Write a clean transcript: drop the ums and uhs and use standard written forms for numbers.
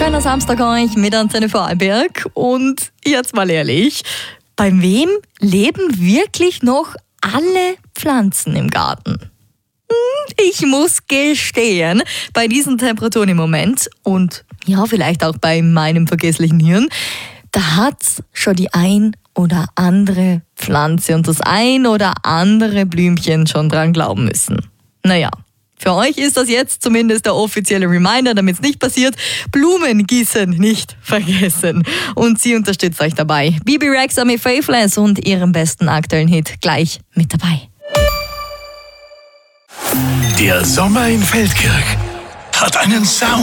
Schöner Samstag euch mit Antenne Vorarlberg. Und jetzt mal ehrlich, bei wem leben wirklich noch alle Pflanzen im Garten? Ich muss gestehen, bei diesen Temperaturen im Moment und ja, vielleicht auch bei meinem vergesslichen Hirn, da hat's schon die ein oder andere Pflanze und das ein oder andere Blümchen schon dran glauben müssen. Naja, für euch ist das jetzt zumindest der offizielle Reminder, damit es nicht passiert. Blumen gießen nicht vergessen. Und sie unterstützt euch dabei. Bibi Rexa mit Faithless und ihrem besten aktuellen Hit gleich mit dabei. Der Sommer in Feldkirch hat einen Sound.